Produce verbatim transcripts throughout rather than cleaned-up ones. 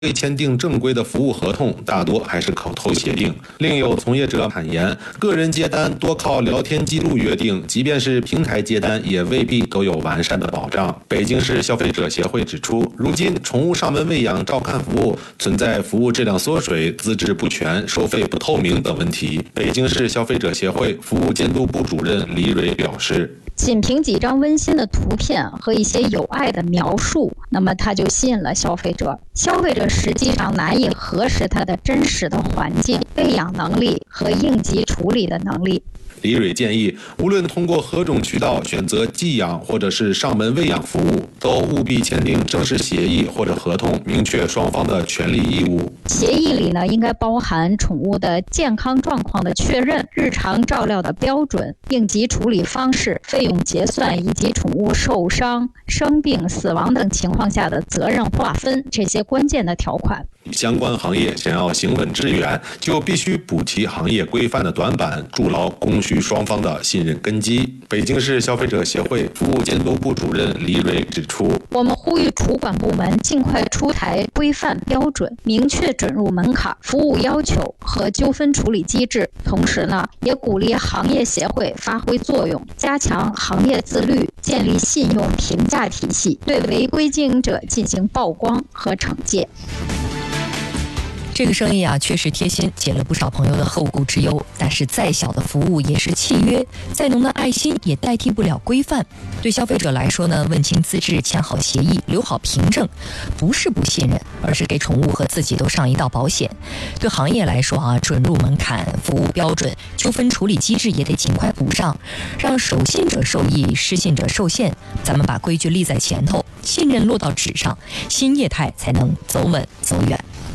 未签订正规的服务合同，大多还是口头协定。另有从业者坦言，个人接单多靠聊天记录约定，即便是平台接单，也未必都有完善的保障。北京市消费者协会指出，如今宠物上门喂养照看服务存在服务质量缩水、资质不全、收费不透明等问题。北京市消费者协会服务监督部主任李蕊表示， 仅凭几张温馨的图片和一些有爱的描述，那么它就吸引了消费者。消费者实际上难以核实它的真实的环境、喂养能力和应急处理的能力。 李蕊建议，无论通过何种渠道选择寄养或者是上门喂养服务，都务必签订正式协议或者合同，明确双方的权利义务。 协议里呢，应该包含宠物的健康状况的确认、日常照料的标准、应急处理方式、费用结算以及宠物受伤、生病、死亡等情况下的责任划分这些关键的条款。 相关行业想要行稳致远，就必须补齐行业规范的短板，筑牢供需双方的信任根基。北京市消费者协会服务监督部主任李蕊指出， 我们呼吁主管部门尽快出台规范标准，明确准入门槛、服务要求和纠纷处理机制。同时呢，也鼓励行业协会发挥作用，加强行业自律，建立信用评价体系，对违规经营者进行曝光和惩戒。 这个生意啊，确实贴心，解了不少朋友的后顾之忧。但是再小的服务也是契约，再浓的爱心也代替不了规范。对消费者来说呢，问清资质、签好协议、留好凭证，不是不信任，而是给宠物和自己都上一道保险。对行业来说啊，准入门槛、服务标准、纠纷处理机制也得尽快补上，让守信者受益，失信者受限。咱们把规矩立在前头，信任落到纸上，新业态才能走稳走远。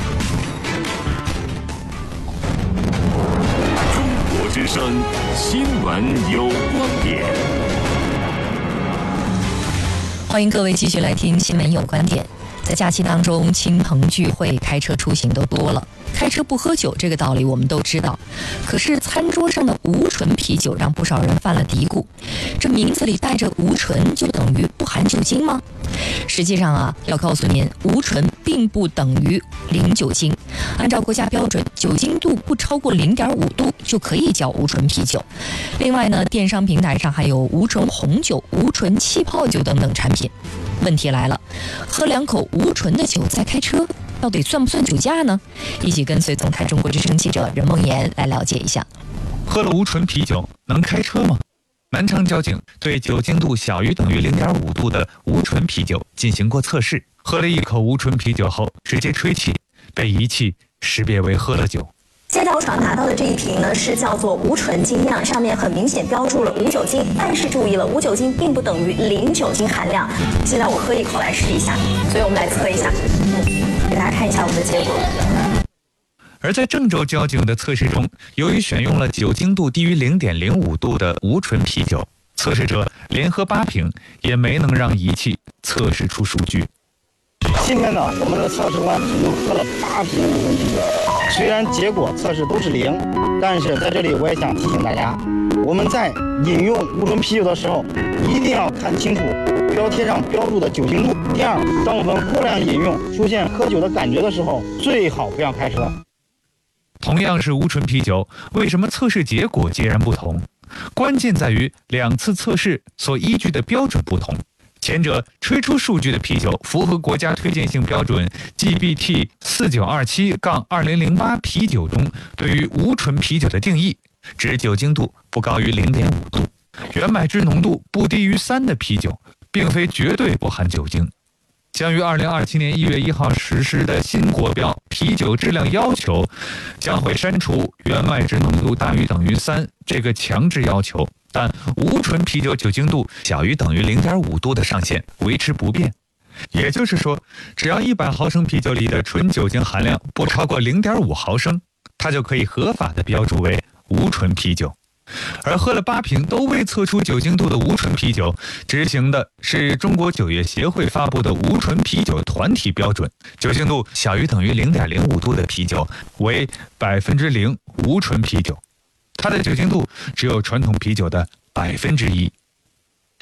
之声新闻有观点， 欢迎各位继续来听新闻有观点。在假期当中，亲朋聚会、开车出行都多了。开车不喝酒这个道理我们都知道，可是餐桌上的无醇啤酒让不少人犯了嘀咕。这名字里带着无醇，就等于不含酒精吗？实际上啊，要告诉您，无醇并不等于零酒精。按照国家标准，酒精度不超过 零点五 度就可以叫无醇啤酒。另外呢，电商平台上还有无醇红酒、无醇气泡酒等等产品。问题来了，喝两口无醇的酒再开车，到底算不算酒驾呢？一起跟随总台中国之声记者任梦妍来了解一下。 喝了无醇啤酒能开车吗？南昌交警对酒精度小于等于 零点五 度的无醇啤酒进行过测试，喝了一口无醇啤酒后直接吹气，被仪器识别为喝了酒。 现在我手上拿到的这一瓶呢，是叫做无醇精酿，上面很明显标注了无酒精，但是注意了，无酒精并不等于零酒精含量。现在我喝一口来试一下，所以我们来测一下，嗯，给大家看一下我们的结果。 而在郑州交警的测试中，由于选用了酒精度低于 零点零五 度的无醇啤酒，测试者连喝八瓶也没能让仪器测试出数据。 今天呢，我们的测试官又喝了八瓶无醇啤酒，虽然结果测试都是零，但是在这里我也想提醒大家，我们在饮用无醇啤酒的时候，一定要看清楚标贴上标注的酒精度。第二，当我们过量饮用出现喝酒的感觉的时候，最好不要开车。 同样是无醇啤酒，为什么测试结果截然不同？关键在于两次测试所依据的标准不同。前者吹出数据的啤酒符合国家推荐性标准 G B T 四九二七二零零八 啤酒中对于无醇啤酒的定义，指酒精度不高于 零点五 度，原麦汁浓度不低于三的啤酒，并非绝对不含酒精。将于二零二七年一月一号实施的新国标啤酒质量要求，将会删除原麦汁浓度大于等于三这个强制要求，但无醇啤酒酒精度小于等于 零点五 度的上限维持不变。也就是说，只要一百毫升啤酒里的纯酒精含量不超过 零点五毫升，它就可以合法的标注为无醇啤酒。而喝了八瓶都未测出酒精度的无醇啤酒，执行的是中国酒业协会发布的无醇啤酒团体标准，酒精度小于等于 零点零五 度的啤酒为百分之零无醇啤酒，它的酒精度只有传统啤酒的百分之一。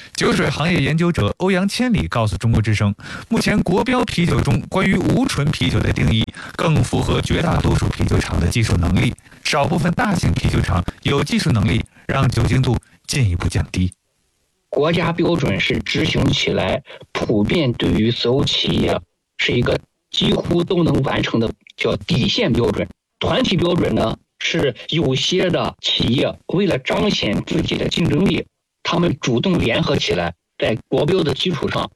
酒水行业研究者欧阳千里告诉中国之声，目前国标啤酒中关于无醇啤酒的定义更符合绝大多数啤酒厂的技术能力，少部分大型啤酒厂有技术能力让酒精度进一步降低。 国家标准是执行起来普遍对于所有企业是一个几乎都能完成的叫底线标准。团体标准呢，是有些的企业为了彰显自己的竞争力，他们主动联合起来，在国标的基础上